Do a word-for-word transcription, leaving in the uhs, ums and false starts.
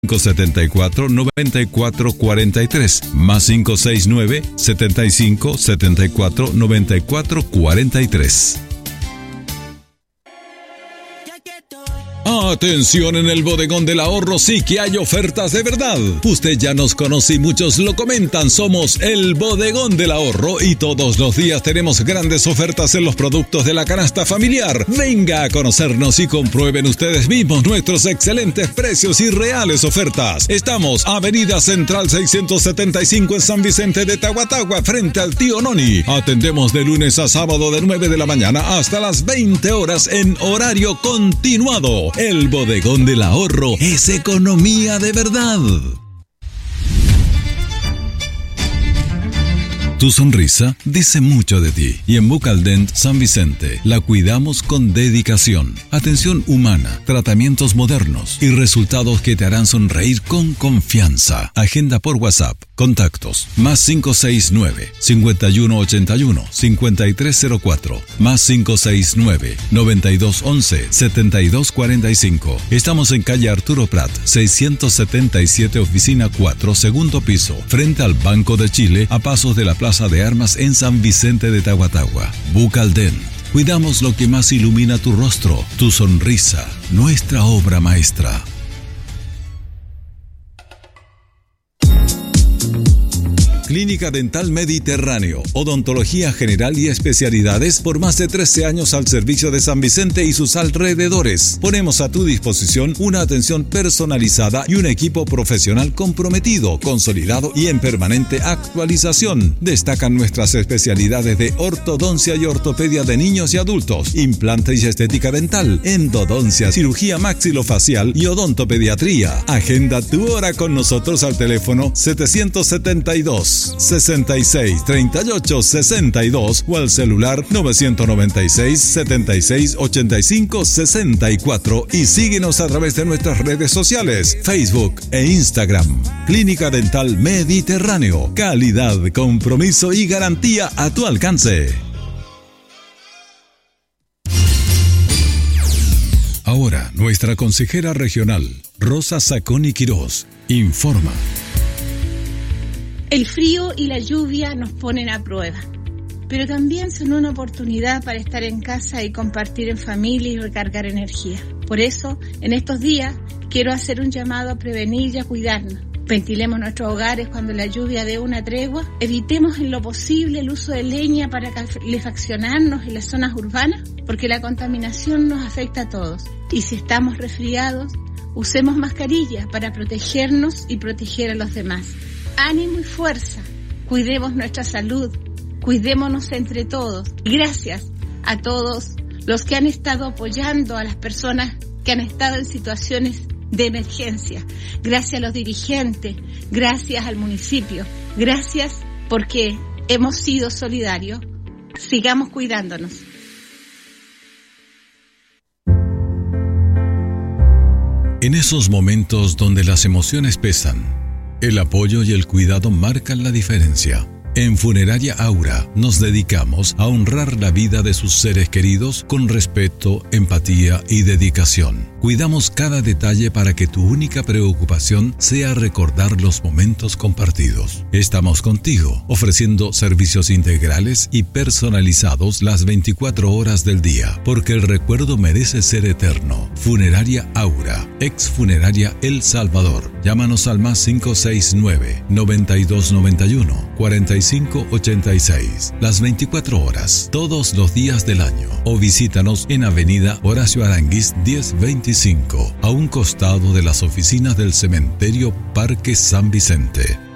setenta y cuatro, noventa y cuatro cuarenta y tres, más cinco seis nueve, setenta y cinco, setenta y cuatro, noventa y cuatro cuarenta y tres. Atención, en el Bodegón del Ahorro sí que hay ofertas de verdad. Usted ya nos conoce y muchos lo comentan. Somos el Bodegón del Ahorro y todos los días tenemos grandes ofertas en los productos de la canasta familiar. Venga a conocernos y comprueben ustedes mismos nuestros excelentes precios y reales ofertas. Estamos Avenida Central seiscientos setenta y cinco en San Vicente de Tahuatahua, frente al Tío Noni. Atendemos de lunes a sábado de nueve de la mañana hasta las veinte horas en horario continuado. El Bodegón del Ahorro es economía de verdad. Tu sonrisa dice mucho de ti y en Bucaldent San Vicente la cuidamos con dedicación, atención humana, tratamientos modernos y resultados que te harán sonreír con confianza. Agenda por WhatsApp. Contactos más cinco seis nueve, cincuenta y uno ochenta y uno, cincuenta y tres cero cuatro, más cinco seis nueve, noventa y dos once, setenta y dos cuarenta y cinco. Estamos en calle Arturo Prat, seiscientos setenta y siete, oficina cuatro, segundo piso, frente al Banco de Chile, a pasos de la Plaza de Armas en San Vicente de Tahuatahua. Bucaldent. Cuidamos lo que más ilumina tu rostro, tu sonrisa, nuestra obra maestra. Clínica Dental Mediterráneo, odontología general y especialidades por más de trece años al servicio de San Vicente y sus alrededores. Ponemos a tu disposición una atención personalizada y un equipo profesional comprometido, consolidado y en permanente actualización. Destacan nuestras especialidades de ortodoncia y ortopedia de niños y adultos, implante y estética dental, endodoncia, cirugía maxilofacial y odontopediatría. Agenda tu hora con nosotros al teléfono setecientos setenta y dos, sesenta y seis, treinta y ocho, sesenta y dos o al celular novecientos noventa y seis, setenta y seis, ochenta y cinco, sesenta y cuatro y síguenos a través de nuestras redes sociales, Facebook e Instagram. Clínica Dental Mediterráneo, calidad, compromiso y garantía a tu alcance. Ahora, nuestra consejera regional, Rosa Saconi Quirós, informa. El frío y la lluvia nos ponen a prueba, pero también son una oportunidad para estar en casa y compartir en familia y recargar energía. Por eso, en estos días, quiero hacer un llamado a prevenir y a cuidarnos. Ventilemos nuestros hogares cuando la lluvia dé una tregua. Evitemos en lo posible el uso de leña para calefaccionarnos en las zonas urbanas, porque la contaminación nos afecta a todos. Y si estamos resfriados, usemos mascarilla para protegernos y proteger a los demás. Ánimo y fuerza, cuidemos nuestra salud, cuidémonos entre todos. Gracias a todos los que han estado apoyando a las personas que han estado en situaciones de emergencia. Gracias a los dirigentes, gracias al municipio, gracias porque hemos sido solidarios. Sigamos cuidándonos. En esos momentos donde las emociones pesan, el apoyo y el cuidado marcan la diferencia. En Funeraria Aura nos dedicamos a honrar la vida de sus seres queridos con respeto, empatía y dedicación. Cuidamos cada detalle para que tu única preocupación sea recordar los momentos compartidos. Estamos contigo, ofreciendo servicios integrales y personalizados las veinticuatro horas del día, porque el recuerdo merece ser eterno. Funeraria Aura, ex Funeraria El Salvador. Llámanos al más cinco seis nueve, noventa y dos noventa y uno, cuarenta y cinco ochenta y seis, las veinticuatro horas, todos los días del año. O visítanos en Avenida Horacio Aranguiz diez veinticinco, a un costado de las oficinas del Cementerio Parque San Vicente.